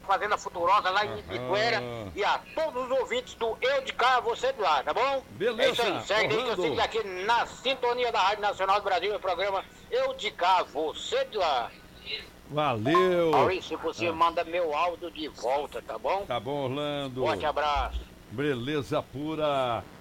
Fazenda Futurosa lá em Ipiquera e a todos os ouvintes do Eu de Cá, você de lá, tá bom? Beleza. É isso aí, segue aí que eu sigo aqui na sintonia da Rádio Nacional do Brasil, o programa Eu de Cá, você de lá. Valeu. Maurício, se você manda meu áudio de volta, tá bom? Tá bom, Orlando. Forte abraço. Beleza pura.